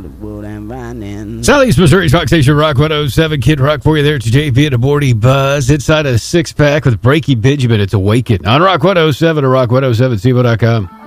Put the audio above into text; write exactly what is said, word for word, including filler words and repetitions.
Hollywood and Vining. Southeast Missouri's Rock Station, Rock one oh seven. Kid Rock for you there. It's J P and the Morning Buzz. Inside a six-pack with Breaky Benjamin. It's Awaken on Rock one oh seven or rock one oh seven C M O dot com.